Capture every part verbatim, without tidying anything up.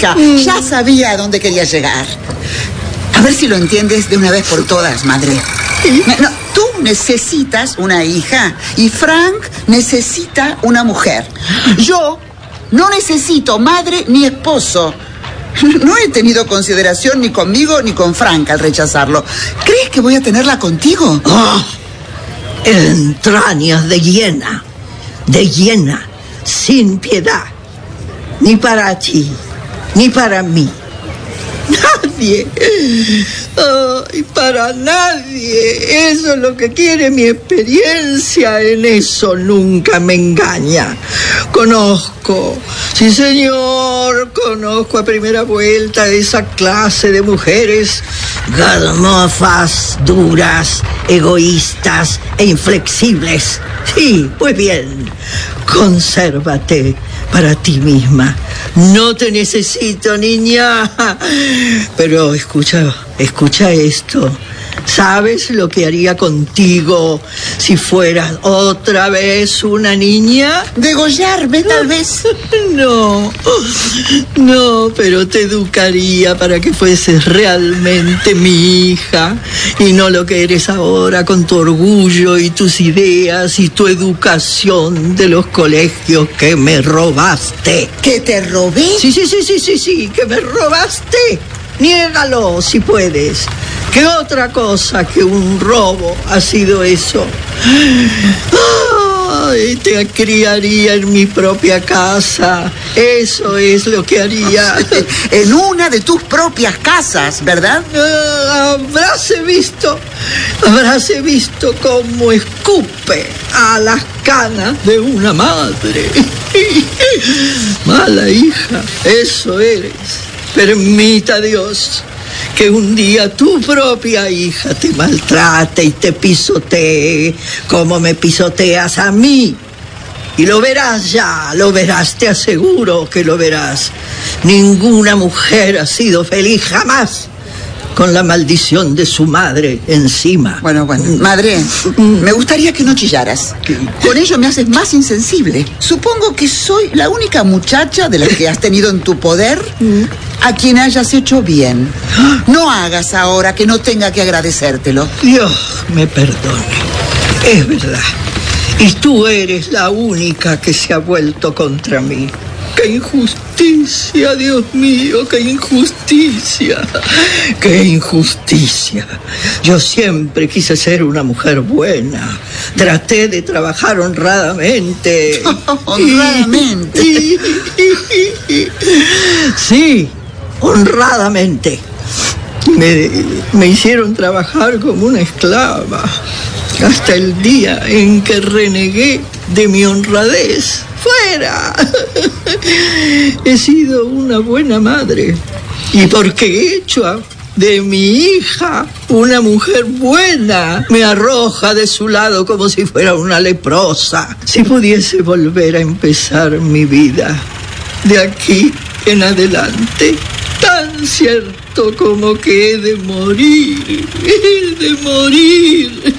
hija, mm. ya sabía a dónde quería llegar. A ver si lo entiendes de una vez por todas, madre. No, tú necesitas una hija y Frank necesita una mujer. Yo no necesito madre ni esposo. No he tenido consideración ni conmigo ni con Frank al rechazarlo. ¿Crees que voy a tenerla contigo? Oh, entrañas de hiena, de hiena, sin piedad. Ni para ti, ni para mí. Nadie. Ay, para nadie. Eso es lo que quiere mi experiencia. En eso nunca me engaña. Conozco, sí señor, conozco a primera vuelta esa clase de mujeres garmofas, duras, egoístas e inflexibles. Sí, pues bien, consérvate para ti misma. No te necesito, niña. Pero escucha, escucha esto. ¿Sabes lo que haría contigo si fueras otra vez una niña? ¿Degollarme, tal vez? No, no, pero te educaría para que fueses realmente mi hija y no lo que eres ahora con tu orgullo y tus ideas y tu educación de los colegios que me robaste. ¿Que te robé? Sí, sí, sí, sí, sí, sí, que me robaste. Niégalo si puedes. ¿Qué otra cosa que un robo ha sido eso? Ay, te criaría en mi propia casa. Eso es lo que haría. En una de tus propias casas, ¿verdad? Ah, habráse visto, habráse visto cómo escupe a las canas de una madre. Mala hija, eso eres. Permita Dios que un día tu propia hija te maltrate y te pisotee como me pisoteas a mí. Y lo verás ya, lo verás, te aseguro que lo verás. Ninguna mujer ha sido feliz jamás con la maldición de su madre encima. Bueno, bueno, madre, me gustaría que no chillaras. Con ello me haces más insensible. Supongo que soy la única muchacha de las que has tenido en tu poder a quien hayas hecho bien. No hagas ahora que no tenga que agradecértelo. Dios me perdone. Es verdad. Y tú eres la única que se ha vuelto contra mí. ¡Qué injusticia, Dios mío! ¡Qué injusticia! ¡Qué injusticia! Yo siempre quise ser una mujer buena. Traté de trabajar honradamente. ¿Honradamente? Y, y, y, y, sí, honradamente. Me, me hicieron trabajar como una esclava hasta el día en que renegué de mi honradez. ¡Fuera! He sido una buena madre. Y porque he hecho de mi hija una mujer buena, me arroja de su lado como si fuera una leprosa. Si pudiese volver a empezar mi vida de aquí en adelante, tan cierto como que he de morir, he de morir,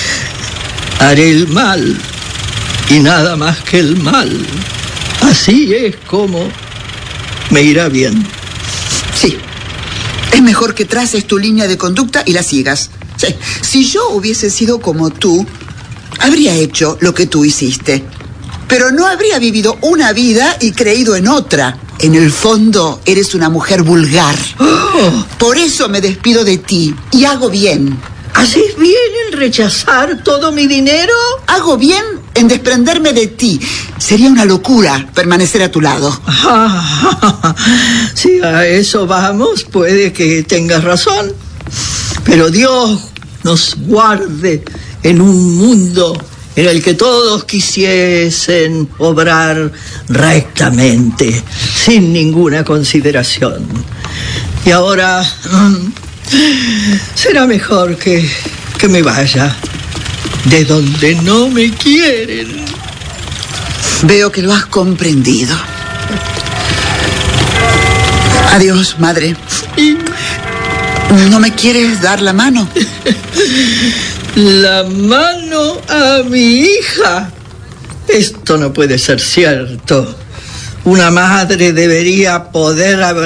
haré el mal. Y nada más que el mal. Así es como me irá bien. Sí. Es mejor que traces tu línea de conducta y la sigas. Sí. Si yo hubiese sido como tú, habría hecho lo que tú hiciste. Pero no habría vivido una vida y creído en otra. En el fondo, eres una mujer vulgar. Oh. Por eso me despido de ti y hago bien. ¿Haces bien en rechazar todo mi dinero? Hago bien en desprenderme de ti. Sería una locura permanecer a tu lado. Ah, si a eso vamos, puede que tengas razón. Pero Dios nos guarde en un mundo en el que todos quisiesen obrar rectamente, sin ninguna consideración. Y ahora será mejor que, que me vaya de donde no me quieren. Veo que lo has comprendido. Adiós, madre. ¿No me quieres dar la mano? La mano a mi hija. Esto no puede ser cierto. Una madre debería poder haber